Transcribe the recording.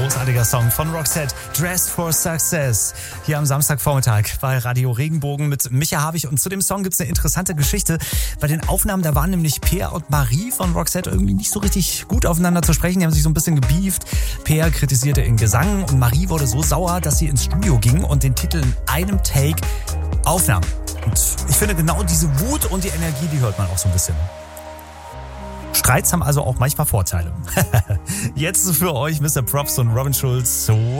Großartiger Song von Roxette, Dressed for Success. Hier am Samstagvormittag bei Radio Regenbogen mit Micha Havig. Und zu dem Song gibt es eine interessante Geschichte. Bei den Aufnahmen, da waren nämlich Peer und Marie von Roxette irgendwie nicht so richtig gut aufeinander zu sprechen. Die haben sich so ein bisschen gebieft. Peer kritisierte ihren Gesang und Marie wurde so sauer, dass sie ins Studio ging und den Titel in einem Take aufnahm. Und ich finde, genau diese Wut und die Energie, die hört man auch so ein bisschen. Streits haben also auch manchmal Vorteile. Jetzt für euch Mr. Props und Robin Schulz.